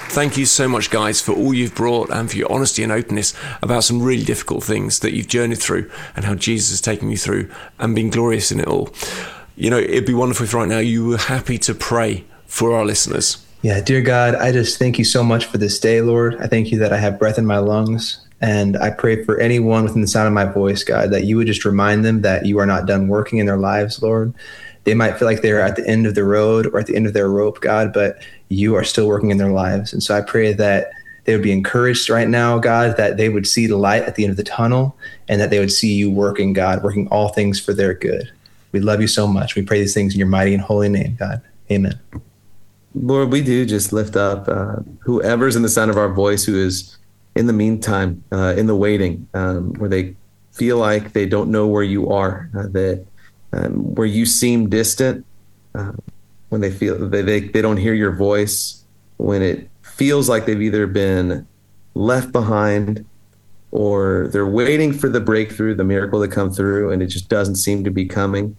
Thank you so much, guys, for all you've brought and for your honesty and openness about some really difficult things that you've journeyed through and how Jesus has taken you through and been glorious in it all. You know, it'd be wonderful if right now you were happy to pray for our listeners. Yeah, dear God, I just thank you so much for this day, Lord. I thank you that I have breath in my lungs. And I pray for anyone within the sound of my voice, God, that you would just remind them that you are not done working in their lives, Lord. They might feel like they're at the end of the road or at the end of their rope, God, but you are still working in their lives. And so I pray that they would be encouraged right now, God, that they would see the light at the end of the tunnel and that they would see you working, God, working all things for their good. We love you so much. We pray these things in your mighty and holy name, God. Amen. Lord, we do just lift up whoever's in the sound of our voice who is in the meantime, in the waiting, where they feel like they don't know where you are, that where you seem distant, when they feel they don't hear your voice, when it feels like they've either been left behind or they're waiting for the breakthrough, the miracle to come through, and it just doesn't seem to be coming.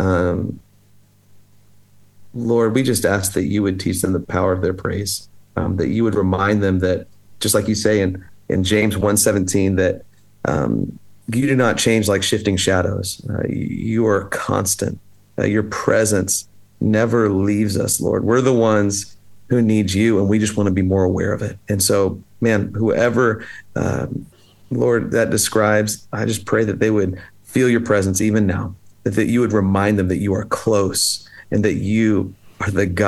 Lord, we just ask that you would teach them the power of their praise, that you would remind them that, just like you say in James 1:17, that you do not change like shifting shadows. You are constant. Your presence never leaves us, Lord. We're the ones who need you, and we just want to be more aware of it. And so, man, whoever, Lord, that describes, I just pray that they would feel your presence even now, that you would remind them that you are close and that you are the God